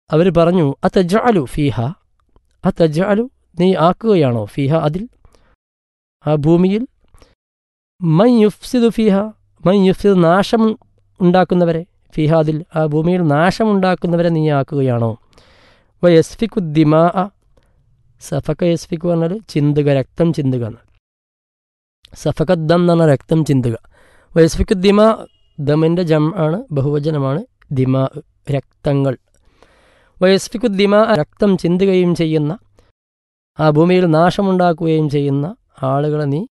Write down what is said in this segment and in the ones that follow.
അവർ പറഞ്ഞു അതജഅലു ഫീഹ, അതജഅലു നീ ആക്കുകയാണോ, ഫീഹ അതിൽ, ആ ഭൂമിയിൽ, മൻ യുഫ്സിദു ഫീഹ, മൻ യുഫ്സിദ് നാശം ഉണ്ടാക്കുന്നവരെ, ഫീഹ അതിൽ, ആ ഭൂമിയിൽ നാശമുണ്ടാക്കുന്നവരെ നീ ആക്കുകയാണോ. വയസ്ഫിക്കുദ്ദിമാ, സഫക യസ്ഫിക്കു പറഞ്ഞാൽ ചിന്തുക, രക്തം ചിന്തുക എന്ന്. സഫകദ്ദം എന്ന് പറഞ്ഞാൽ രക്തം ചിന്തുക. വയസ്ഫിക്കുദ്ദിമാ, ദമിൻ്റെ ജം ആണ്, ബഹുവചനമാണ്. ദിമാ രക്തങ്ങൾ. വയസ്ഫിക്കുദ്ദിമാ രക്തം ചിന്തുകയും ചെയ്യുന്ന, ആ ഭൂമിയിൽ നാശമുണ്ടാക്കുകയും ചെയ്യുന്ന ആളുകളെ നീ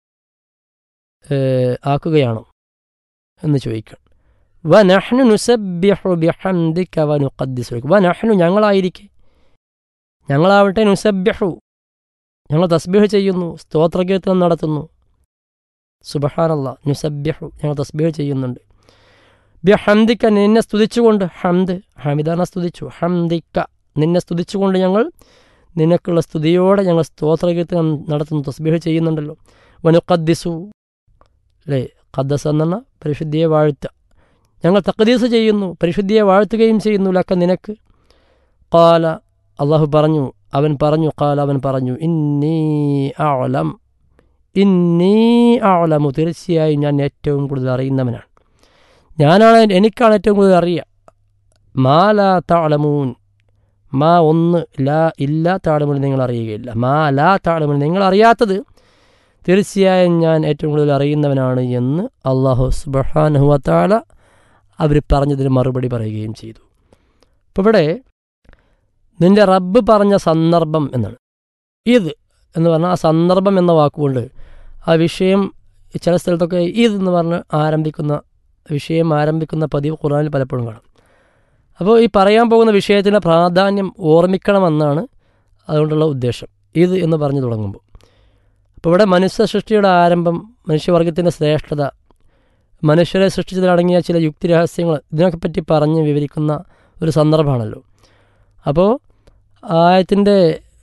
ആക്കുകയാണോ എന്ന് ചോദിക്കണം. വനഹ്നു നുസബ്ബിഹു ബിഹംദിക വനുഖദ്ദിസു ലക. വനഹ്നു ഞങ്ങളായിരിക്കെ, ഞങ്ങളാവട്ടെ, നുസബ്ബിഹു ഞങ്ങൾ തസ്ബീഹ് ചെയ്യുന്നു, സ്തോത്രകീർത്തനം നടത്തുന്നു. സുബ്ഹാനല്ലാഹ്, നുസബ്ബിഹു ഞങ്ങൾ തസ്ബീഹ് ചെയ്യുന്നുണ്ട്. ബിഹംദിക നിന്നെ സ്തുതിച്ചുകൊണ്ട്, ഹംദ് ഹമിദാന സ്തുതിച്ചു, ഹംദിക നിന്നെ സ്തുതിച്ചുകൊണ്ട് ഞങ്ങൾ നിനക്കുള്ള സ്തുതിയോടെ ഞങ്ങൾ സ്തോത്രകീർത്തനം നടത്തുന്നു, തസ്ബീഹ് ചെയ്യുന്നുണ്ടല്ലോ. വനുഖദ്ദിസു അല്ലേ, ഖദ്ദസ എന്ന് പറഞ്ഞാൽ പരിശുദ്ധിയെ വാഴ്ത്തുക. ഞങ്ങൾ തഖ്ദീസ് ചെയ്യുന്നു, പരിശുദ്ധിയെ വാഴ്ത്തുകയും ചെയ്യുന്നു, ലക്ക നിനക്ക്. ഖാല അള്ളാഹു പറഞ്ഞു, അവൻ പറഞ്ഞു, ഖാല അവൻ പറഞ്ഞു, ഇന്നി അഅലം, ഇന്നി അഅലമു തീർച്ചയായും ഞാൻ ഏറ്റവും കൂടുതൽ അറിയുന്നവനാണ്, എനിക്കാണ് ഏറ്റവും കൂടുതൽ അറിയുക. മാ ലാ തഅലമൂൻ, മാ ഒന്ന്, ലാ ഇല്ല, തഅലമൂൻ നിങ്ങൾ അറിയുകയില്ല. മാ ലാ തഅലമൂൻ നിങ്ങൾ അറിയാത്തത് തീർച്ചയായും ഞാൻ ഏറ്റവും കൂടുതൽ അറിയുന്നവനാണ് എന്ന് അല്ലാഹു സുബ്ഹാനഹു വ തആല അവർ പറഞ്ഞതിന് മറുപടി പറയുകയും ചെയ്തു. അപ്പോൾ ഇവിടെ നിൻ്റെ റബ്ബ് പറഞ്ഞ സന്ദർഭം എന്നാണ്. ഇത് എന്ന് പറഞ്ഞാൽ ആ സന്ദർഭം എന്ന വാക്കുകൊണ്ട് ആ വിഷയം ചില സ്ഥലത്തൊക്കെ ഇത് എന്ന് പറഞ്ഞ് വിഷയം ആരംഭിക്കുന്ന പതിവ് ഖുർആനിൽ പലപ്പോഴും കാണാം. അപ്പോൾ ഈ പറയാൻ പോകുന്ന വിഷയത്തിൻ്റെ പ്രാധാന്യം ഓർമ്മിക്കണമെന്നാണ് അതുകൊണ്ടുള്ള ഉദ്ദേശം, ഇത് എന്ന് പറഞ്ഞു തുടങ്ങുമ്പോൾ. അപ്പോൾ ഇവിടെ മനുഷ്യ സൃഷ്ടിയുടെ ആരംഭം, മനുഷ്യവർഗത്തിൻ്റെ ശ്രേഷ്ഠത, മനുഷ്യരെ സൃഷ്ടിച്ചതിലടങ്ങിയ ചില യുക്തിരഹസ്യങ്ങൾ, ഇതിനൊക്കെപ്പറ്റി പറഞ്ഞ് വിവരിക്കുന്ന ഒരു സന്ദർഭമാണല്ലോ. അപ്പോൾ ആയത്തിൻ്റെ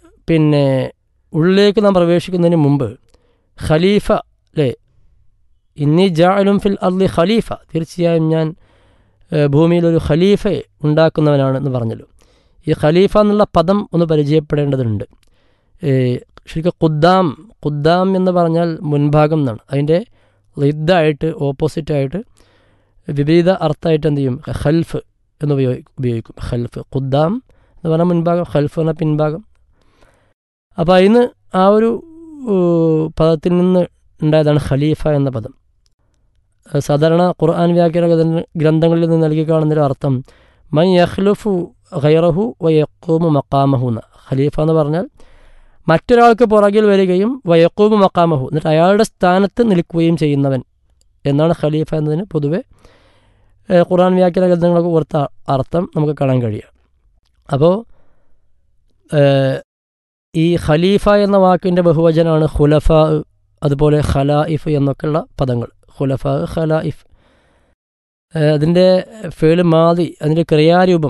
ഉള്ളിലേക്ക് നാം പ്രവേശിക്കുന്നതിന് മുമ്പ് ഖലീഫ അല്ലേ, ഇന്നി ജാഇലുൻ ഫിൽ അർളി ഖലീഫ, തീർച്ചയായും ഞാൻ ഭൂമിയിലൊരു ഖലീഫയെ ഉണ്ടാക്കുന്നവനാണെന്ന് പറഞ്ഞല്ലോ. ഈ ഖലീഫ എന്നുള്ള പദം ഒന്ന് പരിചയപ്പെടേണ്ടതുണ്ട്. ശരിക്കും ഖുദ്ദാം എന്ന് പറഞ്ഞാൽ മുൻഭാഗം എന്നാണ്. അതിൻ്റെ ലിദ്ദായിട്ട്, ഓപ്പോസിറ്റായിട്ട്, വിപരീത അർത്ഥമായിട്ട് എന്ത് ചെയ്യും, ഖൽഫ് എന്ന് ഉപയോഗിക്കും. ഖൽഫ്, ഖുദ്ദാം എന്ന് പറഞ്ഞാൽ മുൻഭാഗം, ഖൽഫ് എന്ന പിൻഭാഗം. അപ്പോൾ അതിന് ആ ഒരു പദത്തിൽ നിന്ന് ഉണ്ടായതാണ് ഖലീഫ എന്ന പദം. സാധാരണ ഖുർആൻ വ്യാഖ്യാന ഗ്രന്ഥങ്ങളിൽ നിന്ന് നൽകി കാണുന്നൊരു അർത്ഥം മൻ യഖ്ലുഫു ഗൈറഹു വയഖൂമു മഖാമഹു എന്ന. ഖലീഫ എന്ന് പറഞ്ഞാൽ മറ്റൊരാൾക്ക് പുറകിൽ വരികയും വയഖൂമു മഖാമഹു, എന്നിട്ട് അയാളുടെ സ്ഥാനത്ത് നിൽക്കുകയും ചെയ്യുന്നവൻ എന്നാണ് ഖലീഫ എന്നതിന് പൊതുവെ ഖുർആൻ വ്യാഖ്യാന ഗ്രന്ഥങ്ങളൊക്കെ ഓർത്ത അർത്ഥം നമുക്ക് കാണാൻ കഴിയുക. അപ്പോൾ ഈ ഖലീഫ എന്ന വാക്കിൻ്റെ ബഹുവചനമാണ് ഖുലഫ, അതുപോലെ ഖലായിഫ് എന്നൊക്കെയുള്ള പദങ്ങൾ. ഖുലഫ, ഖലായിഫ്. അതിൻ്റെ ഫേല് മാദി, അതിൻ്റെ ക്രിയാരൂപം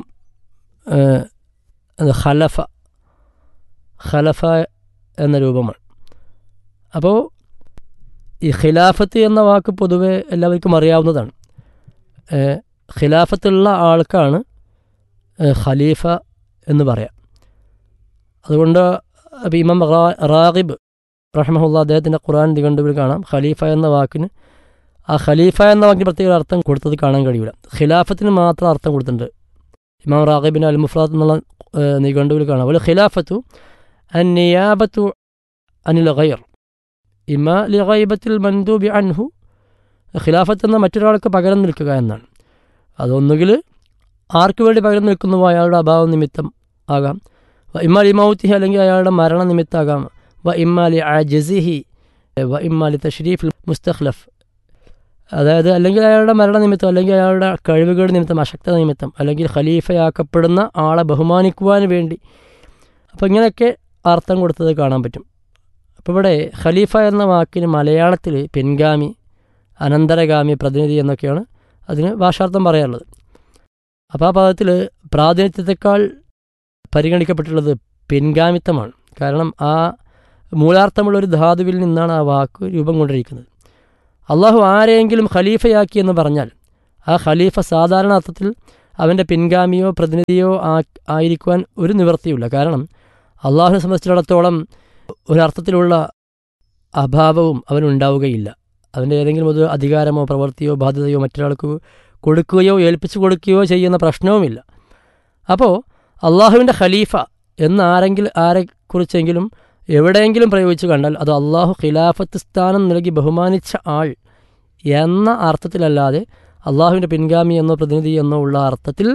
ഖലഫ എന്ന രൂപമാണ്. അപ്പോൾ ഈ ഖിലാഫത്ത് എന്ന വാക്ക് പൊതുവെ എല്ലാവർക്കും അറിയാവുന്നതാണ്. ഖിലാഫത്തുള്ള ആൾക്കാണ് ഖലീഫ എന്ന് പറയാം. അതുകൊണ്ട് ഇമാം റാഗിബ് റഹ്മഹുല്ലാ അദ്ദേഹത്തിൻ്റെ ഖുർആൻ നിഘണ്ടുവിൽ കാണാം ഖലീഫ എന്ന വാക്കിന്, ആ ഖലീഫ എന്ന വാക്കിന് പ്രത്യേക അർത്ഥം കൊടുത്തത് കാണാൻ കഴിയില്ല. ഖിലാഫത്തിന് മാത്രം അർത്ഥം കൊടുത്തിട്ടുണ്ട്. ഇമാം റാഗിബിൻ്റെ അൽ മുഫ്രാത്ത് എന്നുള്ള നിഘണ്ടുവിൽ കാണാം. അതുപോലെ ഖിലാഫത്തു അന്നിയാബത്തു അനിൽ ഗൈർ ഇമാ ലി ഗൈബത്തിൽ മൻദൂബി അൻഹു. ഖിലാഫത്ത് എന്ന മറ്റൊരാൾക്ക് പകരം നിൽക്കുക എന്നാണ്. അതൊന്നുകിൽ ആർക്ക് വേണ്ടി പകരം നിൽക്കുന്നുവോ അയാളുടെ അഭാവം നിമിത്തം ആകാം, വ ഇമ്മാലി മൗത്തിഹി അല്ലെങ്കിൽ അയാളുടെ മരണ നിമിത്താകാം, വ ഇമ്മാലി അജസിഹി വ ഇമ്മാലി തഷ്രീഫിൽ മുസ്തഖ്ലഫ്, അതായത് അല്ലെങ്കിൽ അയാളുടെ മരണനിമിത്തം, അല്ലെങ്കിൽ അയാളുടെ കഴിവുകളുടെ നിമിത്തം, അശക്തത നിമിത്തം, അല്ലെങ്കിൽ ഖലീഫയാക്കപ്പെടുന്ന ആളെ ബഹുമാനിക്കുവാൻ വേണ്ടി. അപ്പോൾ ഇങ്ങനെയൊക്കെ അർത്ഥം കൊടുത്തത് കാണാൻ പറ്റും. അപ്പോൾ ഇവിടെ ഖലീഫ എന്ന വാക്കിന് മലയാളത്തിൽ പിൻഗാമി, അനന്തരഗാമി, പ്രതിനിധി എന്നൊക്കെയാണ് അതിന് ഭാഷാർത്ഥം പറയാറുള്ളത്. അപ്പോൾ ആ പദത്തിൽ പ്രാതിനിധ്യത്തെക്കാൾ പരിഗണിക്കപ്പെട്ടുള്ളത് പിൻഗാമിത്വമാണ്. കാരണം ആ മൂലാർത്ഥമുള്ളൊരു ധാതുവിൽ നിന്നാണ് ആ വാക്ക് രൂപം കൊണ്ടിരിക്കുന്നത്. അള്ളാഹു ആരെയെങ്കിലും ഖലീഫയാക്കി എന്ന് പറഞ്ഞാൽ ആ ഖലീഫ സാധാരണ അർത്ഥത്തിൽ അവൻ്റെ പിൻഗാമിയോ പ്രതിനിധിയോ ആയിരിക്കുവാൻ ഒരു നിവൃത്തിയില്ല. കാരണം അള്ളാഹുവിനെ സംബന്ധിച്ചിടത്തോളം ഒരർത്ഥത്തിലുള്ള അഭാവവും അവനുണ്ടാവുകയില്ല. അവൻ്റെ ഏതെങ്കിലും ഒരു അധികാരമോ പ്രവൃത്തിയോ ബാധ്യതയോ മറ്റൊരാൾക്ക് കൊടുക്കുകയോ ഏൽപ്പിച്ചു കൊടുക്കുകയോ ചെയ്യുന്ന പ്രശ്നവുമില്ല. അപ്പോൾ അള്ളാഹുവിൻ്റെ ഖലീഫ എന്ന് ആരെക്കുറിച്ചെങ്കിലും എവിടെയെങ്കിലും പ്രയോഗിച്ചു കണ്ടാൽ അത് അള്ളാഹു ഖിലാഫത്ത് സ്ഥാനം നൽകി ബഹുമാനിച്ച ആൾ എന്ന അർത്ഥത്തിലല്ലാതെ അള്ളാഹുവിൻ്റെ പിൻഗാമി എന്നോ പ്രതിനിധി എന്നോ ഉള്ള അർത്ഥത്തിൽ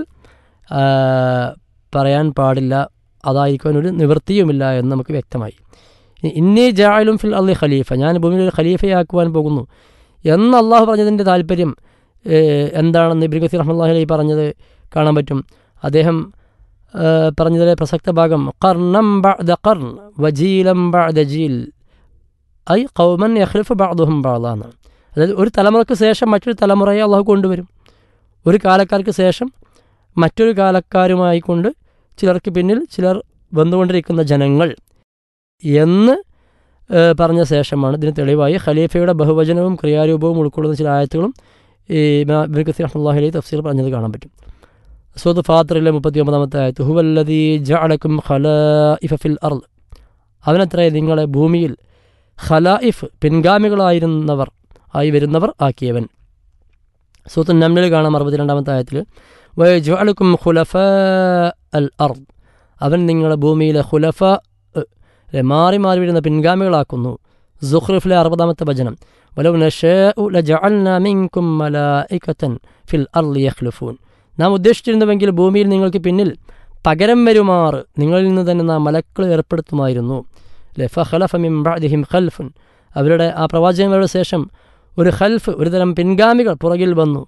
പറയാൻ പാടില്ല. അതായിരിക്കാൻ ഒരു നിവൃത്തിയുമില്ല എന്ന് നമുക്ക് വ്യക്തമായി. ഇന്നി ജാഅലും ഫിൽ അർളി ഖലീഫ, ഞാൻ ഭൂമിയിൽ ഒരു ഖലീഫയാക്കുവാൻ പോകുന്നു എന്ന് അള്ളാഹു പറഞ്ഞതിൻ്റെ താല്പര്യം എന്താണെന്ന് ഇബ്നു കസീർ റഹ്മത്തുള്ളാഹി അലൈഹി പറഞ്ഞത് കാണാൻ പറ്റും. അദ്ദേഹം പറഞ്ഞതിലെ പ്രസക്ത ഭാഗം ഖർനം ബഅദ ഖർൻ വജീലം ബഅദ ജീൽ ഐ ഖൗമൻ യഖ്ലിഫു ബഅദുഹും ബഅദാ. അതായത് ഒരു തലമുറയ്ക്ക് ശേഷം മറ്റൊരു തലമുറയെ അള്ളാഹു കൊണ്ടുവരും. ഒരു കാലക്കാർക്ക് ശേഷം മറ്റൊരു കാലക്കാരുമായി കൊണ്ട് ചിലർക്ക് പിന്നിൽ ചിലർ വന്നുകൊണ്ടിരിക്കുന്ന ജനങ്ങൾ എന്ന് പറഞ്ഞ ശേഷമാണ് ഇതിന് തെളിവായി ഖലീഫയുടെ ബഹുവചനവും ക്രിയാരൂപവും ഉൾക്കൊള്ളുന്ന ചില ആയത്തുകളും ഈ ഇബ്നു കസീർ റഹ്മത്തുള്ളാഹി അലൈഹി തഫ്സീർ പറഞ്ഞത് കാണാൻ പറ്റും. സൂറത്ത് ഫാത്തിറിലെ 39-ാമത്തെ ആയത്ത് ഹുവല്ലദീ ജഅലകും ഖലായിഫ ഫിൽ അർള്, അവനത്രേ നിങ്ങളെ ഭൂമിയിൽ ഖലായിഫ് പിൻഗാമികളായിരുന്നവർ ആയി വരുന്നവർ ആക്കിയവൻ. സൂറത്ത് നംലിൽ കാണാം 62-ാമത്തെ ആയത്തിൽ വയജഅലകും ഖുലഫാ അൽ അർദ്, അവൻ നിങ്ങളെ ഭൂമിയിലെ ഖുലഫ മാറി മാറി വരുന്ന പിൻഗാമികളാക്കുന്നു. സുഖ്റുഫിലെ 60-ാമത്തെ വചനം വലൗ നശാഉ ലജഅൽനാ മിൻകും മലായികതൻ ഫിൽ അർളി യഖ്ലുഫൂൻ, നാം ഉദ്ദേശിച്ചിരുന്നുവെങ്കിൽ ഭൂമിയിൽ നിങ്ങൾക്ക് പിന്നിൽ പകരം വരുമാറ് നിങ്ങളിൽ നിന്ന് തന്നെ നാം മലക്കൾ ഏർപ്പെടുത്തുമായിരുന്നു. ഫഖലഫ മിൻ ബഅദിഹിം ഖൽഫുൻ, അവരുടെ ആ പ്രവാചകന്മാരുടെ ശേഷം ഒരു ഖൽഫ്, ഒരു തരം പിൻഗാമികൾ പുറകിൽ വന്നു.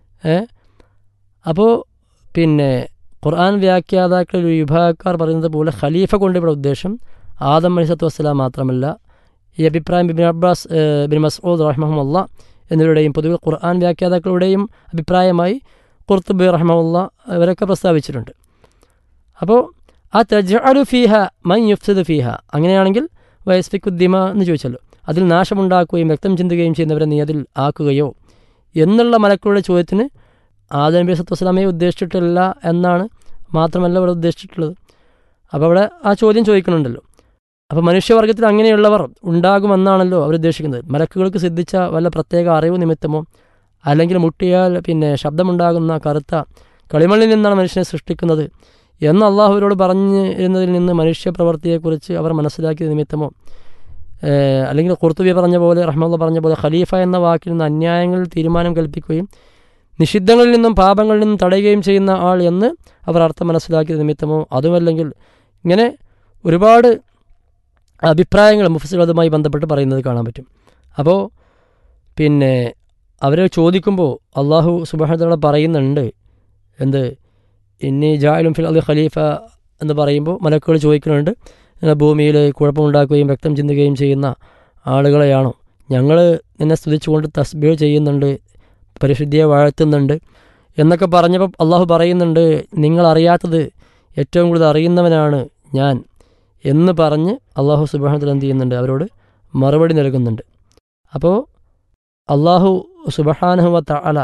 അപ്പോൾ പിന്നെ ഖുർആൻ വ്യാഖ്യാതാക്കൾ ഒരു വിഭാഗക്കാർ പറയുന്നത് പോലെ ഖലീഫ കൊണ്ട് ഇവിടെ ഉദ്ദേശം ആദം അലൈഹിസ്സലാത്തു വസ്സലാം മാത്രമല്ല. ഈ അഭിപ്രായം ഇബ്നു അബ്ബാസ്, ഇബ്നു മസ്ഊദ് റഹിമഹുമുല്ലാഹ് എന്നിവരുടെയും പൊതുവെ ഖുർആൻ വ്യാഖ്യാതാക്കളുടെയും അഭിപ്രായമായി ഖുർത്തുബി റഹിമഹുല്ലാഹ് ഇവരൊക്കെ പ്രസ്താവിച്ചിട്ടുണ്ട്. അപ്പോൾ ആ തജ്അലു ഫീഹ മൻ യുഫ്സിദു ഫീഹ, അങ്ങനെയാണെങ്കിൽ വയസ്ഫിക്കുദ്ദിമ എന്ന് ചോദിച്ചല്ലോ, അതിൽ നാശമുണ്ടാക്കുകയും രക്തം ചിന്തുകയും ചെയ്യുന്നവരെ നീ അതിൽ ആക്കുകയോ എന്നുള്ള മലക്കളുടെ ചോദ്യത്തിന് ആദം നബി സല്ലല്ലാഹു അലൈഹി വസല്ലമയെ ഉദ്ദേശിച്ചിട്ടില്ല എന്നാണ്, മാത്രമല്ല ഇവിടെ ഉദ്ദേശിച്ചിട്ടുള്ളത്. അപ്പോൾ അവിടെ ആ ചോദ്യം ചോദിക്കുന്നുണ്ടല്ലോ. അപ്പോൾ മനുഷ്യവർഗത്തിൽ അങ്ങനെയുള്ളവർ ഉണ്ടാകുമെന്നാണല്ലോ അവരുദ്ദേശിക്കുന്നത്. മലക്കുകൾക്ക് സിദ്ധിച്ച വല്ല പ്രത്യേക അറിവ് നിമിത്തമോ അല്ലെങ്കിൽ മുട്ടിയാൽ പിന്നെ ശബ്ദമുണ്ടാകുന്ന കറുത്ത കളിമണ്ണിൽ നിന്നാണ് മനുഷ്യനെ സൃഷ്ടിക്കുന്നത് എന്ന് അള്ളാഹുവിനോട് പറഞ്ഞിരുന്നതിൽ നിന്ന് മനുഷ്യപ്രവൃത്തിയെക്കുറിച്ച് അവർ മനസ്സിലാക്കിയ നിമിത്തമോ അല്ലെങ്കിൽ ഖുർത്തുബി പറഞ്ഞ പോലെ റഹ്മത്തുള്ളാഹി പറഞ്ഞ പോലെ ഖലീഫ എന്ന വാക്കിൽ നിന്ന് അന്യായങ്ങളിൽ തീരുമാനം കൽപ്പിക്കുകയും നിഷിദ്ധങ്ങളിൽ നിന്നും പാപങ്ങളിൽ നിന്നും തടയുകയും ചെയ്യുന്ന ആൾ എന്ന് അവർ അർത്ഥം മനസ്സിലാക്കിയ നിമിത്തമോ അതുമല്ലെങ്കിൽ ഇങ്ങനെ ഒരുപാട് അഭിപ്രായങ്ങൾ മുഫസ്സിറുകൾ അതുമായി ബന്ധപ്പെട്ട് പറയുന്നത് കാണാൻ പറ്റും. അപ്പോൾ പിന്നെ അവരെ ചോദിക്കുമ്പോൾ അള്ളാഹു സുബ്ഹാനഹു വ തആല പറയുന്നുണ്ട് എന്ത് ഇന്നി ജാഇലുൻ ഫിൽ അർളി ഖലീഫ എന്ന് പറയുമ്പോൾ മലക്കുകൾ ചോദിക്കുന്നുണ്ട്, ഭൂമിയിൽ കുഴപ്പമുണ്ടാക്കുകയും രക്തം ചിന്തുകയും ചെയ്യുന്ന ആളുകളെയാണോ? ഞങ്ങൾ നിന്നെ സ്തുതിച്ചുകൊണ്ട് തസ്ബീഹ് ചെയ്യുന്നുണ്ട്, പരിശുദ്ധിയെ വാഴ്ത്തുന്നുണ്ട് എന്നൊക്കെ പറഞ്ഞപ്പോൾ അള്ളാഹു പറയുന്നുണ്ട്, നിങ്ങളറിയാത്തത് ഏറ്റവും കൂടുതൽ അറിയുന്നവനാണ് ഞാൻ എന്ന് പറഞ്ഞ് അള്ളാഹു സുബ്ഹാനഹു വ തആല എന്ത് ചെയ്യുന്നുണ്ട്, അവരോട് മറുപടി നൽകുന്നുണ്ട്. അപ്പോൾ അള്ളാഹു സുബ്ഹാനഹു വ തആല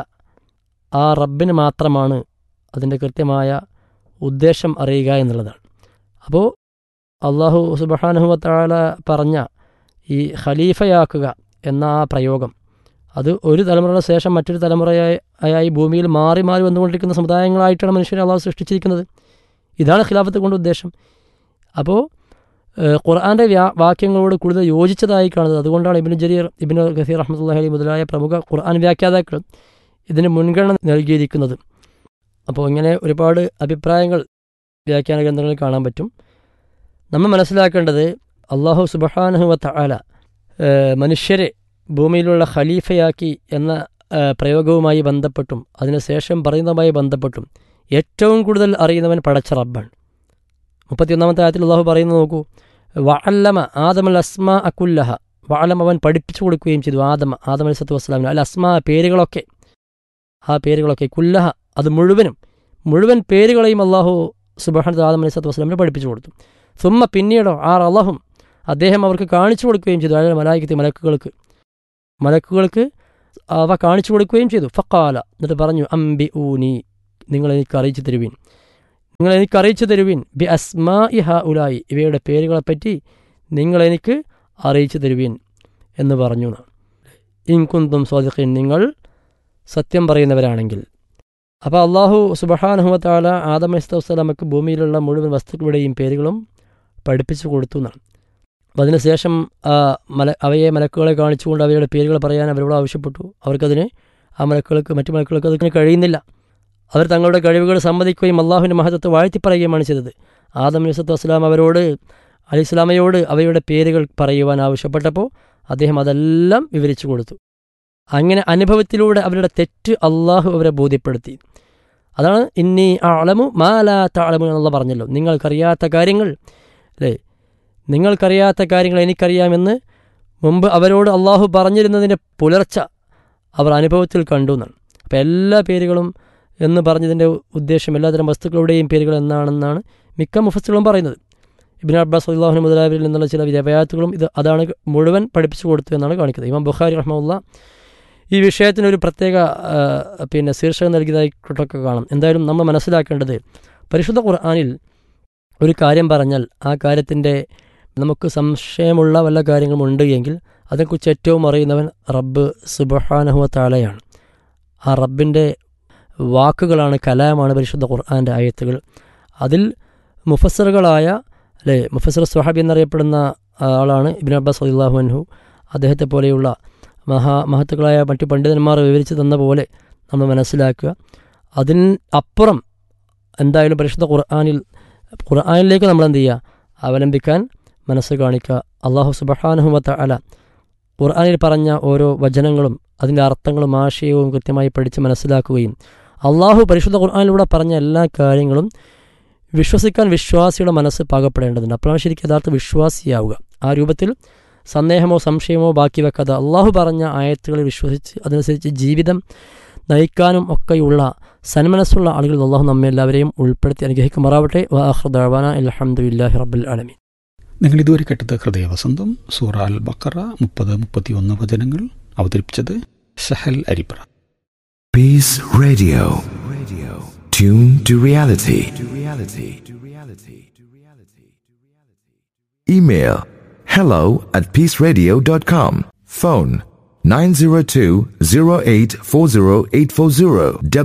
ആ റബ്ബിന് മാത്രമാണ് അതിൻ്റെ കൃത്യമായ ഉദ്ദേശം അറിയുക എന്നുള്ളതാണ്. അപ്പോൾ അള്ളാഹു സുബ്ഹാനഹു വ തആല പറഞ്ഞ ഈ ഖലീഫയാക്കുക എന്ന ആ പ്രയോഗം അത് ഒരു തലമുറയുടെ ശേഷം മറ്റൊരു തലമുറയായി ഭൂമിയിൽ മാറി മാറി വന്നുകൊണ്ടിരിക്കുന്ന സമുദായങ്ങളായിട്ടാണ് മനുഷ്യരെ അള്ളാഹു സൃഷ്ടിച്ചിരിക്കുന്നത്. ഇതാണ് ഖിലാഫത്ത് കൊണ്ട് ഉദ്ദേശം. അപ്പോൾ ഖുർആൻ്റെ വാക്യങ്ങളോട് കൂടുതൽ യോജിച്ചതായി കാണുന്നത്. അതുകൊണ്ടാണ് ഇബ്നു കസീർ റഹ്മത്തുള്ളാഹി അലൈഹി മുതലായ പ്രമുഖ ഖുർആൻ വ്യാഖ്യാതാക്കൾ ഇതിന് മുൻഗണന നൽകിയിരിക്കുന്നത്. അപ്പോൾ ഇങ്ങനെ ഒരുപാട് അഭിപ്രായങ്ങൾ വ്യാഖ്യാന ഗ്രന്ഥങ്ങളിൽ കാണാൻ പറ്റും. നമ്മൾ മനസ്സിലാക്കേണ്ടത് അള്ളാഹു സുബ്ഹാനഹു വ തആല മനുഷ്യരെ ഭൂമിയിലുള്ള ഖലീഫയാക്കി എന്ന പ്രയോഗവുമായി ബന്ധപ്പെട്ടും അതിനുശേഷം പറയുന്നതുമായി ബന്ധപ്പെട്ടും ഏറ്റവും കൂടുതൽ അറിയുന്നവൻ പടച്ച റബ്ബാണ്. 31-ാമത്തെ ആയത്തിൽ അള്ളാഹു പറയുന്നത് നോക്കൂ, വഅല്ലമ ആദമൽ അസ്മാ അക്കുല്ലഹ, വഅലം അവൻ പഠിപ്പിച്ചു കൊടുക്കുകയും ചെയ്തു ആദം അലൈഹിസ്സലാത്തു വസ്സലാമിന് അൽ അസ്മാ പേരുകളൊക്കെ, ആ പേരുകളൊക്കെ കുല്ലഹ അത് മുഴുവൻ പേരുകളെയും അള്ളാഹു സുബ്ഹാനഹു ആദം അലൈഹിസ്സലാത്തു വസ്സലാമിന് പഠിപ്പിച്ചു കൊടുത്തു. സുമ്മ പിന്നീടോ ആ അള്ളാഹും അദ്ദേഹം അവർക്ക് കാണിച്ചു കൊടുക്കുകയും ചെയ്തു, അതായത് മലക്കുകൾക്ക് അവ കാണിച്ചു കൊടുക്കുകയും ചെയ്തു. ഫഖാല എന്നിട്ട് പറഞ്ഞു അംബി ഊനി നിങ്ങൾ എനിക്ക് അറിയിച്ചു തരുവിൻ, നിങ്ങൾ എനിക്ക് അറിയിച്ചു തരുവിൻ. ബി അസ്മാഇ ഹഉലായി, ഇവയുടെ പേരുകളെപ്പറ്റി നിങ്ങൾ എനിക്ക് അറിയിച്ചു തരുവിൻ എന്ന് പറഞ്ഞു. ഇൻ കുന്തും സ്വാദിഖീൻ, നിങ്ങൾ സത്യം പറയുന്നവരാണെങ്കിൽ. അപ്പോൾ അള്ളാഹു സുബ്ഹാനഹു വ തആല ആദം അലൈഹിസ്സലാമക്ക് ഭൂമിയിലുള്ള മുഴുവൻ വസ്തുക്കളുടെയും പേരുകളും പഠിപ്പിച്ചു കൊടുത്തു എന്നാണ്. അപ്പോൾ അതിനുശേഷം അവയെ മലക്കുകളെ കാണിച്ചുകൊണ്ട് അവയുടെ പേരുകൾ പറയാൻ അവരോട് ആവശ്യപ്പെട്ടു. അവർക്കതിന് മറ്റു മലക്കുകൾക്ക് അതിന് കഴിയുന്നില്ല. അവർ തങ്ങളുടെ കഴിവുകൾ സമ്മതിക്കുകയും അള്ളാഹുവിൻ്റെ മഹത്വത്തെ വാഴ്ത്തി പറയുകയുമാണ് ചെയ്തത്. ആദം അലൈഹിസ്സലാമയോട് അവയുടെ പേരുകൾ പറയുവാൻ ആവശ്യപ്പെട്ടപ്പോൾ അദ്ദേഹം അതെല്ലാം വിവരിച്ചു കൊടുത്തു. അങ്ങനെ അനുഭവത്തിലൂടെ അവരുടെ തെറ്റ് അള്ളാഹു അവരെ ബോധ്യപ്പെടുത്തി. അതാണ് ഇന്നി അഅലമു മാ ലാ തഅലമു എന്നുള്ള പറഞ്ഞല്ലോ. നിങ്ങൾക്കറിയാത്ത കാര്യങ്ങൾ എനിക്കറിയാമെന്ന് മുമ്പ് അവരോട് അള്ളാഹു പറഞ്ഞിരുന്നതിൻ്റെ പുലർച്ച അവർ അനുഭവത്തിൽ കണ്ടു എന്നാണ്. അപ്പോൾ എല്ലാ പേരുകളും എന്ന് പറഞ്ഞതിൻ്റെ ഉദ്ദേശം എല്ലാത്തരം വസ്തുക്കളുടെയും പേരുകൾ എന്നാണെന്നാണ് മിക്ക മുഫസ്സിറുകളും പറയുന്നത്. ഇബ്നു അബ്ബാസ് റളിയല്ലാഹു അൻഹു മുതലായവരിൽ നിന്നുള്ള ചില വിദ്യാഭ്യാസങ്ങളും അതാണ് മുഴുവൻ പഠിപ്പിച്ചു കൊടുത്തു എന്നാണ് കാണിക്കുന്നത്. ഇമാം ബുഖാരി റഹ്മത്തുള്ളാഹി ഈ വിഷയത്തിനൊരു പ്രത്യേക ശീർഷകം നൽകിയതായിട്ടൊക്കെ കാണാം. എന്തായാലും നമ്മൾ മനസ്സിലാക്കേണ്ടത്, പരിശുദ്ധ ഖുർആനിൽ ഒരു കാര്യം പറഞ്ഞാൽ ആ കാര്യത്തിൻ്റെ നമുക്ക് സംശയമുള്ള വല്ല കാര്യങ്ങളും ഉണ്ട് എങ്കിൽ അതേക്കുറിച്ച് ഏറ്റവും അറിയുന്നവൻ റബ്ബ് സുബ്ഹാനഹു വ തആലയാണ്. ആ റബ്ബിൻ്റെ വാക്കുകളാണ്, കലാമാണ് പരിശുദ്ധ ഖുർആൻ്റെ ആയത്തുകൾ. അതിൽ മുഫസ്സിർ സ്വഹാബി എന്നറിയപ്പെടുന്ന ആളാണ് ഇബ്നു അബ്ബാസ് റളിയല്ലാഹു അൻഹു. അദ്ദേഹത്തെ പോലെയുള്ള മഹത്തുക്കളായ മറ്റു പണ്ഡിതന്മാർ വിവരിച്ചു തന്ന പോലെ നമ്മൾ മനസ്സിലാക്കുക. അതിന് അപ്പുറം എന്തായാലും പരിശുദ്ധ ഖുർആനിലേക്ക് നമ്മൾ എന്ത് ചെയ്യുക, അവലംബിക്കാൻ മനസ്സ് കാണിക്കുക. അല്ലാഹു സുബ്ഹാനഹു വ തആല ഖുർആനിൽ പറഞ്ഞ ഓരോ വചനങ്ങളും അതിൻ്റെ അർത്ഥങ്ങളും ആശയവും കൃത്യമായി പഠിച്ച് മനസ്സിലാക്കുകയും അള്ളാഹു പരിശുദ്ധ ഖുർആനിലൂടെ പറഞ്ഞ എല്ലാ കാര്യങ്ങളും വിശ്വസിക്കാൻ വിശ്വാസിയുടെ മനസ്സ് പാകപ്പെടേണ്ടതുണ്ട്. അപ്പോഴാണ് ശരിക്കും യഥാർത്ഥ വിശ്വാസിയാവുക. ആ രൂപത്തിൽ സന്ദേഹമോ സംശയമോ ബാക്കി വെക്കാതെ അള്ളാഹു പറഞ്ഞ ആയത്തുകളിൽ വിശ്വസിച്ച് അതനുസരിച്ച് ജീവിതം നയിക്കാനും ഒക്കെയുള്ള സന്മനസ്സുള്ള ആളുകൾ അള്ളാഹു നമ്മെ എല്ലാവരെയും ഉൾപ്പെടുത്തി അനുഗ്രഹിക്കുമാറാവട്ടെ. വആഖിറു ദഅ്വാനാ അൽഹംദുലില്ലാഹി റബ്ബിൽ ആലമീൻ. നിങ്ങൾ ഇതുവരെ കേട്ടത് ഹൃദയവസന്തം, സൂറ അൽ ബഖറ 30-31 വചനങ്ങൾ. അവതരിപ്പിച്ചത് Sahal Aripra. Peace Radio. Tune to reality. Email hello@peaceradio.com. Phone 902-0840-840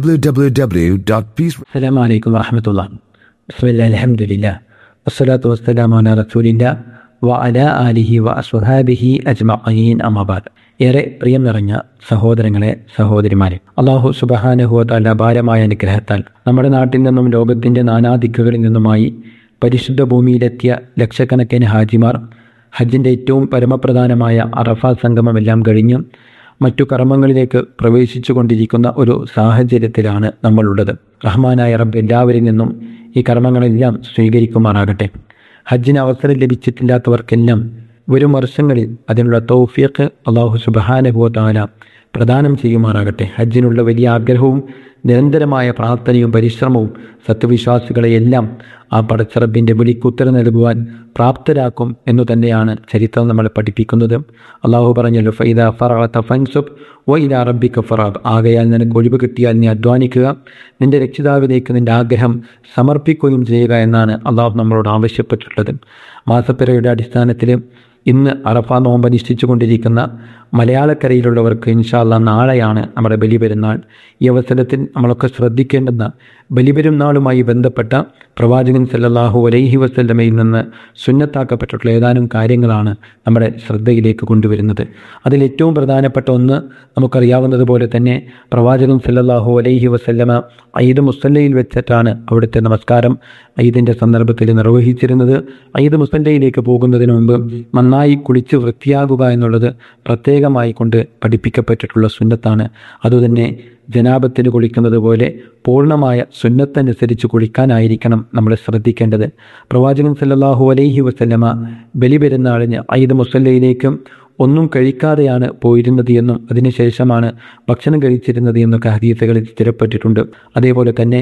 www.peace. Assalamu alaikum warahmatullah. Bismillah, alhamdulillah. Wassalatu wassalamu ala rasulillah wa ala alihi wa ashabihi ajma'in, amma ba'd. ഏറെ പ്രിയം നിറഞ്ഞ സഹോദരങ്ങളെ, സഹോദരിമാരെ, അല്ലാഹു സുബ്ഹാനഹു വ തആല ഭാരമായ അനുഗ്രഹത്താൽ നമ്മുടെ നാട്ടിൽ നിന്നും ലോകത്തിൻ്റെ നാനാദിക്കുകളിൽ നിന്നുമായി പരിശുദ്ധ ഭൂമിയിലെത്തിയ ലക്ഷക്കണക്കിന് ഹാജിമാർ ഹജ്ജിൻ്റെ ഏറ്റവും പരമപ്രധാനമായ അറഫ സംഗമമെല്ലാം കഴിഞ്ഞ് മറ്റു കർമ്മങ്ങളിലേക്ക് പ്രവേശിച്ചു കൊണ്ടിരിക്കുന്ന ഒരു സാഹചര്യത്തിലാണ് നമ്മളുള്ളത്. റഹ്മാനായ റബ്ബ് എല്ലാവരിൽ നിന്നും ഈ കർമ്മങ്ങളെല്ലാം സ്വീകരിക്കുമാറാകട്ടെ. ഹജ്ജിന് അവസരം ലഭിച്ചിട്ടില്ലാത്തവർക്കെല്ലാം വരും വർഷങ്ങളിൽ അതിനുള്ള തൗഫീഖ് അല്ലാഹു സുബ്ഹാനഹു വ തആല പ്രദാനം ചെയ്യുമാറാകട്ടെ. ഹജ്ജിനുള്ള വലിയ ആഗ്രഹവും നിരന്തരമായ പ്രാർത്ഥനയും പരിശ്രമവും സത്യവിശ്വാസികളെയെല്ലാം ആ പടച്ച റബ്ബിൻ്റെ വിളിക്കുത്തരം നൽകുവാൻ പ്രാപ്തരാക്കും എന്നു തന്നെയാണ് ചരിത്രം നമ്മളെ പഠിപ്പിക്കുന്നത്. അള്ളാഹു പറഞ്ഞല്ലോ, ഫൈദാ ഫറഗത ഫൻസുബ് വഇലാ റബ്ബിക ഫറഗ്. ആകയാൽ നിനക്ക് ഒഴിവ് കിട്ടിയാൽ നീ അധ്വാനിക്കുക, നിന്റെ രക്ഷിതാവിലേക്ക് നിന്റെ ആഗ്രഹം സമർപ്പിക്കുകയും ചെയ്യുക എന്നാണ് അള്ളാഹു നമ്മളോട് ആവശ്യപ്പെട്ടിട്ടുള്ളത്. മാസപ്പിറയുടെ അടിസ്ഥാനത്തിൽ ഇന്ന് അറഫ നോമ്പ് അനുഷ്ഠിച്ചു കൊണ്ടിരിക്കുന്ന മലയാളക്കരയിലുള്ളവർക്ക് ഇൻഷാ അല്ലാഹ് നാളെയാണ് നമ്മുടെ ബലിപെരുന്നാൾ. ഈ അവസരത്തിൽ നമ്മളൊക്കെ ശ്രദ്ധിക്കേണ്ടുന്ന ബലിപെരുന്നാളുമായി ബന്ധപ്പെട്ട പ്രവാചകൻ സല്ലല്ലാഹു അലൈഹി വസല്ലമയിൽ നിന്ന് സുന്നത്താക്കപ്പെട്ടിട്ടുള്ള ഏതാനും കാര്യങ്ങളാണ് നമ്മുടെ ശ്രദ്ധയിലേക്ക് കൊണ്ടുവരുന്നത്. അതിലേറ്റവും പ്രധാനപ്പെട്ട ഒന്ന് നമുക്കറിയാവുന്നതുപോലെ തന്നെ പ്രവാചകൻ സല്ലല്ലാഹു അലൈഹി വസല്ലമ ഈദ് മുസല്ലയിൽ വെച്ചിട്ടാണ് അവിടുത്തെ നമസ്കാരം ഈദിൻ്റെ സന്ദർഭത്തിൽ നിർവഹിച്ചിരുന്നത്. ഈദ് മുസല്ലയിലേക്ക് പോകുന്നതിന് മുമ്പ് നന്നായി കുളിച്ച് വൃത്തിയാകുക എന്നുള്ളത് പ്രത്യേകമായി കൊണ്ട് പഠിപ്പിക്കപ്പെട്ടിട്ടുള്ള സുന്നത്താണ്. അതുതന്നെ ജനാബത്തിന് കുളിക്കുന്നത് പോലെ പൂർണ്ണമായ സുന്നത്തനുസരിച്ച് കുളിക്കാനായിരിക്കണം നമ്മൾ ശ്രദ്ധിക്കേണ്ടത്. പ്രവാചകൻ സല്ലല്ലാഹു അലൈഹി വസല്ലമ ബലിപെരുന്നാളിന് ഈദ് മുസല്ലയിലേക്കും ഒന്നും കഴിക്കാതെയാണ് പോയിരുന്നത് എന്നും അതിനുശേഷമാണ് ഭക്ഷണം കഴിച്ചിരുന്നത് എന്നൊക്കെ ഹദീസുകളിൽ സ്ഥിരപ്പെട്ടിട്ടുണ്ട്. അതേപോലെ തന്നെ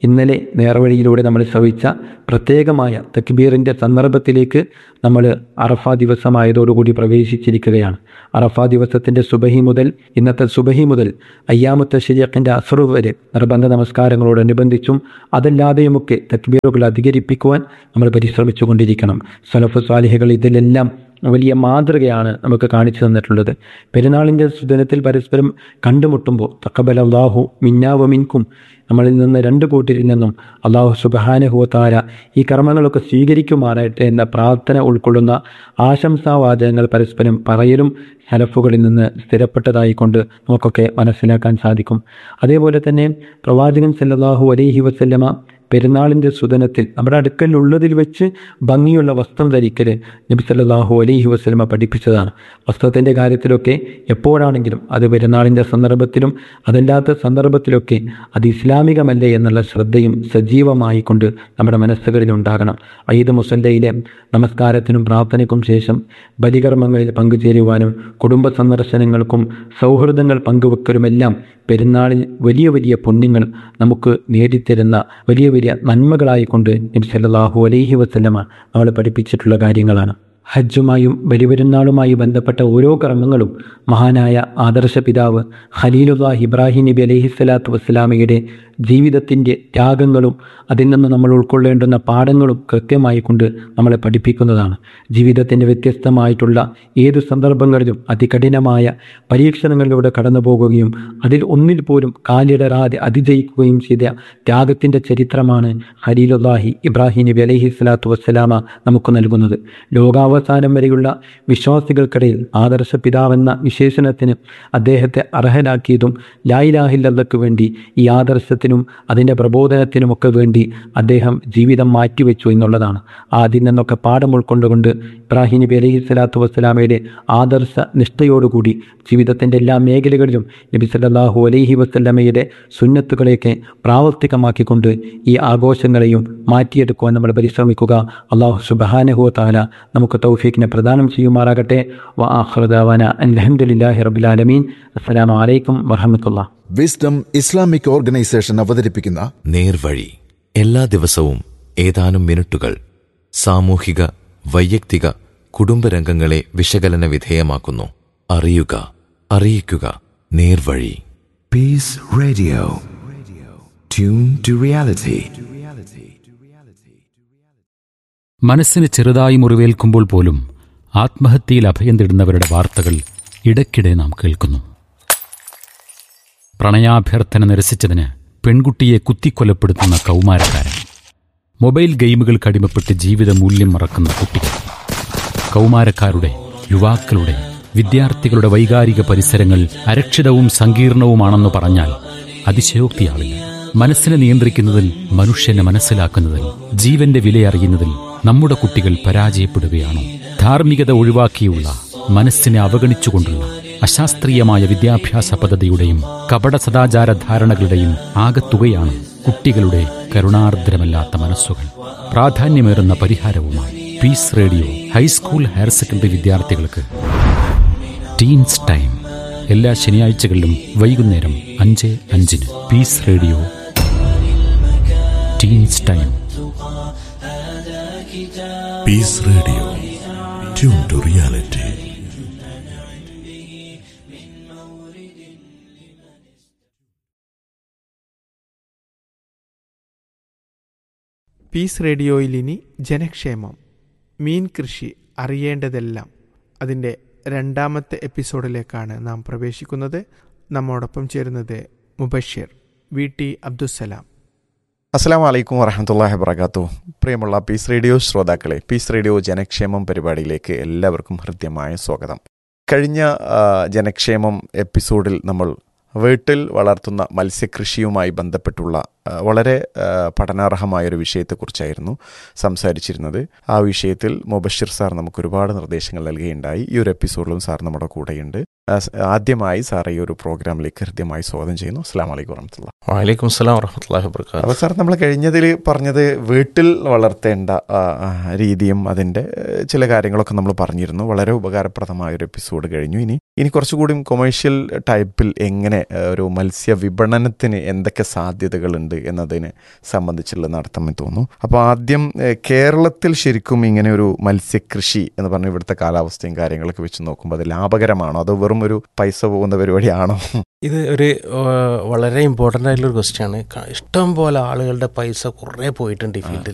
ഇന്നലെ നേർവഴിയിലൂടെ നമ്മൾ ശ്രവിച്ച പ്രത്യേകമായ തക്ബീറിൻ്റെ സന്ദർഭത്തിലേക്ക് നമ്മൾ അറഫ ദിവസമായതോടുകൂടി പ്രവേശിച്ചിരിക്കുകയാണ്. അറഫ ദിവസത്തിൻ്റെ സുബഹി മുതൽ ഇന്നത്തെ സുബഹി മുതൽ അയ്യാമു തശ്രീഖിൻ്റെ അസ്ർ വരെ നിർബന്ധ നമസ്കാരങ്ങളോടനുബന്ധിച്ചും അതല്ലാതെയുമൊക്കെ തക്ബീറുകൾ അധികരിപ്പിക്കുവാൻ നമ്മൾ പരിശ്രമിച്ചു കൊണ്ടിരിക്കണം. സലഫ് സാലിഹുകൾ ഇതിലെല്ലാം വലിയ മാതൃകയാണ് നമുക്ക് കാണിച്ചു തന്നിട്ടുള്ളത്. പെരുന്നാളിൻ്റെ ദിനത്തിൽ പരസ്പരം കണ്ടുമുട്ടുമ്പോൾ തഖബ്ബലല്ലാഹു മിന്നാ വ മിൻകും, നമ്മളിൽ നിന്ന് രണ്ട് കൂട്ടരിൽ നിന്നും അല്ലാഹു സുബ്ഹാനഹു വ തആല ഈ കർമ്മങ്ങളൊക്കെ സ്വീകരിക്കുമാറായിട്ട് എന്ന പ്രാർത്ഥന ഉൾക്കൊള്ളുന്ന ആശംസാവാചകങ്ങൾ പരസ്പരം പറയലും ഹലഫുകളിൽ നിന്ന് സ്ഥിരപ്പെട്ടതായിക്കൊണ്ട് നമുക്കൊക്കെ മനസ്സിലാക്കാൻ സാധിക്കും. അതേപോലെ തന്നെ പ്രവാചകൻ സല്ലല്ലാഹു അലൈഹി വസല്ലമ പെരുന്നാളിൻ്റെ സുദിനത്തിൽ നമ്മുടെ അടുക്കലുള്ളതിൽ വെച്ച് ഭംഗിയുള്ള വസ്ത്രം ധരിക്കൽ നബി സല്ലല്ലാഹു അലൈഹി വസല്ലമ പഠിപ്പിച്ചതാണ്. വസ്ത്രത്തിൻ്റെ കാര്യത്തിലൊക്കെ എപ്പോഴാണെങ്കിലും അത് പെരുന്നാളിൻ്റെ സന്ദർഭത്തിലും അതല്ലാത്ത സന്ദർഭത്തിലൊക്കെ അത് ഇസ്ലാമികമല്ലേ എന്നുള്ള ശ്രദ്ധയും സജീവമായി കൊണ്ട് നമ്മുടെ മനസ്സുകളിൽ ഉണ്ടാകണം. ഈദ് മുസല്ലയിലെ നമസ്കാരത്തിനും പ്രാർത്ഥനയ്ക്കും ശേഷം ബലികർമ്മങ്ങളിൽ പങ്കുചേരുവാനും കുടുംബ സന്ദർശനങ്ങൾക്കും സൗഹൃദങ്ങൾ പങ്കുവെക്കലുമെല്ലാം പെരുന്നാളിൽ വലിയ വലിയ പുണ്യങ്ങൾ നമുക്ക് നേടിത്തരുന്ന വലിയ വലിയ നന്മകളായിക്കൊണ്ട് നബി സല്ലല്ലാഹു അലൈഹി വസല്ലമ നമ്മളെ പഠിപ്പിച്ചിട്ടുള്ള കാര്യങ്ങളാണ്. ഹജ്ജുമായും ബലിപെരുന്നാളുമായി ബന്ധപ്പെട്ട ഓരോ കർമ്മങ്ങളും മഹാനായ ആദർശ പിതാവ് ഖലീലുല്ലാഹ് ഇബ്രാഹിം നബി അലൈഹിസ്സലാത്തു വസ്സലാമയുടെ ജീവിതത്തിൻ്റെ ത്യാഗങ്ങളും അതിൽ നിന്ന് നമ്മൾ ഉൾക്കൊള്ളേണ്ടുന്ന പാഠങ്ങളും കൃത്യമായി കൊണ്ട് നമ്മളെ പഠിപ്പിക്കുന്നതാണ്. ജീവിതത്തിൻ്റെ വ്യത്യസ്തമായിട്ടുള്ള ഏതു സന്ദർഭങ്ങളിലും അതികഠിനമായ പരീക്ഷണങ്ങളിലൂടെ കടന്നു പോകുകയും അതിൽ ഒന്നിൽ പോലും കാലിടരാതെ അതിജയിക്കുകയും ചെയ്ത ത്യാഗത്തിൻ്റെ ചരിത്രമാണ് ഖലീലുല്ലാഹി ഇബ്രാഹിം നബി അലൈഹിസ്സലാത്തു വസ്സലാമ നമുക്ക് നൽകുന്നത്. ലോകാവസാനം വരെയുള്ള വിശ്വാസികൾക്കിടയിൽ ആദർശ പിതാവെന്ന വിശേഷണത്തിന് അദ്ദേഹത്തെ അർഹനാക്കിയതും ലാ ഇലാഹ ഇല്ലല്ലാഹ്ക്ക് വേണ്ടി ഈ ആദർശത്തിനും അതിൻ്റെ പ്രബോധനത്തിനുമൊക്കെ വേണ്ടി അദ്ദേഹം ജീവിതം മാറ്റിവെച്ചു എന്നുള്ളതാണ്. അതിൽ നിന്നൊക്കെ പാഠം ഉൾക്കൊണ്ടുകൊണ്ട് ഇബ്രാഹിം നബി അലൈഹിസ്സലാത്തു വസ്സലാമയുടെ ആദർശ നിഷ്ഠയോടുകൂടി ജീവിതത്തിൻ്റെ എല്ലാ മേഖലകളിലും നബി സല്ലല്ലാഹു അലൈഹി വസല്ലമയുടെ സുന്നത്തുകളെയൊക്കെ പ്രാവർത്തികമാക്കിക്കൊണ്ട് ഈ ആഘോഷങ്ങളെയും മാറ്റിയെടുക്കുവാൻ നമ്മൾ പരിശ്രമിക്കുക. അല്ലാഹു സുബ്ഹാനഹു വ തആല നമുക്ക് തൗഫീഖിനെ പ്രദാനം ചെയ്യുമാറാകട്ടെ. വ ആഖിറു ദഅവാന അൽഹംദുലില്ലാഹി റബ്ബിൽ ആലമീൻ. അസ്സലാമു അലൈക്കും വറഹ്മത്തുള്ളാഹി. വിസ്ഡം ഇസ്ലാമിക് ഓർഗനൈസേഷൻ അവതരിപ്പിക്കുന്ന നേർവഴി എല്ലാ ദിവസവും ഏതാനും മിനിറ്റുകൾ സാമൂഹിക, വൈയക്തിക, കുടുംബരംഗങ്ങളെ വിശകലന വിധേയമാക്കുന്നു. അറിയുക, അറിയിക്കുക. നേർവഴി. Peace Radio. Tune to reality. മനസ്സിന് ചെറുതായി മുറിവേൽക്കുമ്പോൾ പോലും ആത്മഹത്യയിൽ അഭയം തേടുന്നവരുടെ വാർത്തകൾ ഇടയ്ക്കിടെ നാം കേൾക്കുന്നു. പ്രണയാഭ്യർത്ഥന നിരസിച്ചതിന് പെൺകുട്ടിയെ കുത്തിക്കൊലപ്പെടുത്തുന്ന കൗമാരക്കാരൻ, മൊബൈൽ ഗെയിമുകൾക്ക് അടിമപ്പെട്ട് ജീവിത മൂല്യം മറക്കുന്ന കുട്ടികൾ, കൗമാരക്കാരുടെ, യുവാക്കളുടെ, വിദ്യാർത്ഥികളുടെ വൈകാരിക പരിസരങ്ങൾ അരക്ഷിതവും സങ്കീർണവുമാണെന്ന് പറഞ്ഞാൽ അതിശയോക്തിയാവില്ല. മനസ്സിനെ നിയന്ത്രിക്കുന്നതിൽ, മനുഷ്യനെ മനസ്സിലാക്കുന്നതിൽ, ജീവന്റെ വിലയറിയുന്നതിൽ നമ്മുടെ കുട്ടികൾ പരാജയപ്പെടുകയാണോ? ധാർമ്മികത ഒഴിവാക്കിയുള്ള, മനസ്സിനെ അവഗണിച്ചുകൊണ്ടുള്ള അശാസ്ത്രീയമായ വിദ്യാഭ്യാസ പദ്ധതിയുടെയും കപട സദാചാര ധാരണകളുടെയും ആകത്തുകയാണ് കുട്ടികളുടെ കരുണാർദ്രമല്ലാത്ത മനസ്സുകൾ. പ്രാധാന്യമേറുന്ന പരിഹാരവുമായി piece radio high school higher secondary വിദ്യാർത്ഥികൾക്ക് ടീൻസ് ടൈം എല്ലാ ശനിയാഴ്ചകളിലും വൈകുന്നേരം 5:05 piece radio teens time. Piece radio. Tune to reality. Piece റേഡിയോയിൽ ഇനി ജനക്ഷേമം, മീൻ കൃഷി അറിയേണ്ടതെല്ലാം, അതിൻ്റെ 2ാമത്തെ എപ്പിസോഡിലേക്കാണ് നാം പ്രവേശിക്കുന്നത്. നമ്മോടൊപ്പം ചേരുന്നത് മുബഷിർ VT അബ്ദുസ്സലാം. അസ്സലാമു അലൈക്കും വറഹ്മത്തുള്ളാഹി വബറകാതുഹു. പ്രിയമുള്ള പീസ് റേഡിയോ ശ്രോതാക്കളെ, പീസ് റേഡിയോ ജനക്ഷേമം പരിപാടിയിലേക്ക് എല്ലാവർക്കും ഹൃദ്യമായ സ്വാഗതം. കഴിഞ്ഞ ജനക്ഷേമം എപ്പിസോഡിൽ നമ്മൾ വീട്ടിൽ വളർത്തുന്ന മത്സ്യകൃഷിയുമായി ബന്ധപ്പെട്ടുള്ള വളരെ പഠനാർഹമായൊരു വിഷയത്തെക്കുറിച്ചായിരുന്നു സംസാരിച്ചിരുന്നത്. ആ വിഷയത്തിൽ മുബഷിർ സാർ നമുക്ക് ഒരുപാട് നിർദ്ദേശങ്ങൾ നൽകുകയുണ്ടായി. ഈ ഒരു എപ്പിസോഡിലും സാർ നമ്മുടെ കൂടെയുണ്ട്. ആദ്യമായി സാർ ഈ ഒരു പ്രോഗ്രാമിലേക്ക് ഹൃദ്യമായി സ്വാഗതം ചെയ്യുന്നു. അസ്സലാമു അലൈക്കും വറഹ്മത്തുള്ളാഹി. വഅലൈക്കും അസ്സലാം വറഹ്മത്തുള്ളാഹി വബറകാതുഹു. അപ്പോൾ സാർ, നമ്മൾ കഴിഞ്ഞതിൽ പറഞ്ഞത് വീട്ടിൽ വളർത്തേണ്ട രീതിയും അതിൻ്റെ ചില കാര്യങ്ങളൊക്കെ നമ്മൾ പറഞ്ഞിരുന്നു. വളരെ ഉപകാരപ്രദമായൊരു എപ്പിസോഡ് കഴിഞ്ഞു. ഇനി കുറച്ചുകൂടി കൊമേഴ്ഷ്യൽ ടൈപ്പിൽ എങ്ങനെ ഒരു മത്സ്യ വിപണനത്തിന് എന്തൊക്കെ സാധ്യതകളുണ്ട് എന്നതിനെ സംബന്ധിച്ചുള്ള നടത്തമെന്ന് തോന്നുന്നു. അപ്പോൾ ആദ്യം കേരളത്തിൽ ശരിക്കും ഇങ്ങനെ ഒരു മത്സ്യകൃഷി എന്ന് പറഞ്ഞാൽ ഇവിടുത്തെ കാലാവസ്ഥയും കാര്യങ്ങളൊക്കെ വെച്ച് നോക്കുമ്പോൾ അത് ലാഭകരമാണോ, അതോ വെറും ഒരു പൈസ പോകുന്ന പരിപാടിയാണോ? ഇത് ഒരു വളരെ ഇമ്പോർട്ടൻ്റ് ആയിട്ടുള്ളൊരു ക്വസ്റ്റ്യൻ ആണ്. ഇഷ്ടം പോലെ ആളുകളുടെ പൈസ കുറേ പോയിട്ടുണ്ട് ഈ ഫീൽഡിൽ.